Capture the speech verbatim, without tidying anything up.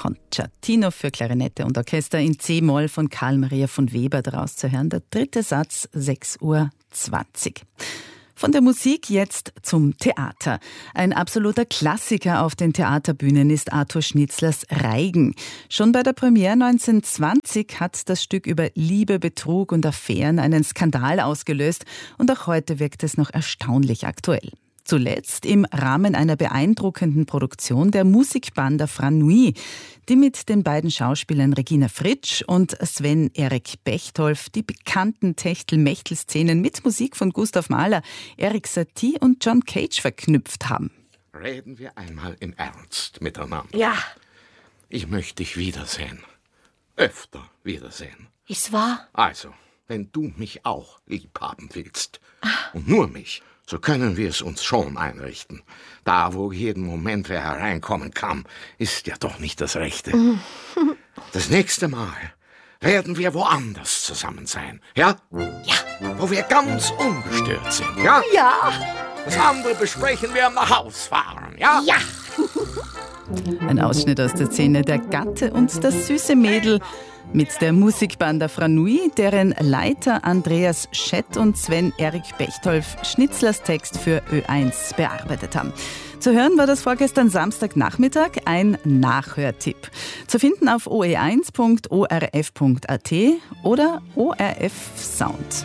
Concertino für Klarinette und Orchester in C-Moll von Karl Maria von Weber daraus zu hören. Der dritte Satz, sechs Uhr zwanzig. Von der Musik jetzt zum Theater. Ein absoluter Klassiker auf den Theaterbühnen ist Arthur Schnitzlers Reigen. Schon bei der Premiere neunzehnhundertzwanzig hat das Stück über Liebe, Betrug und Affären einen Skandal ausgelöst und auch heute wirkt es noch erstaunlich aktuell. Zuletzt im Rahmen einer beeindruckenden Produktion der Musikbanda Franui, die mit den beiden Schauspielern Regina Fritsch und Sven-Erik Bechtold die bekannten Techtel-Mechtel-Szenen mit Musik von Gustav Mahler, Erik Satie und John Cage verknüpft haben. Reden wir einmal im Ernst miteinander. Ja. Ich möchte dich wiedersehen. Öfter wiedersehen. Ist wahr? Also, wenn du mich auch lieb haben willst, und nur mich, so können wir es uns schon einrichten. Da, wo jeden Moment wer hereinkommen kann, ist ja doch nicht das Rechte. Das nächste Mal werden wir woanders zusammen sein, ja? Ja. Wo wir ganz ungestört sind, ja? Ja. Das andere besprechen wir am Nachhausfahren, ja? Ja. Ein Ausschnitt aus der Szene Der Gatte und das süße Mädel mit der Musikbanda Franui, deren Leiter Andreas Schett und Sven-Erik Bechtold Schnitzlers Text für Ö eins bearbeitet haben. Zu hören war das vorgestern Samstagnachmittag, ein Nachhörtipp. Zu finden auf o e eins punkt o r f punkt a t oder O R F Sound.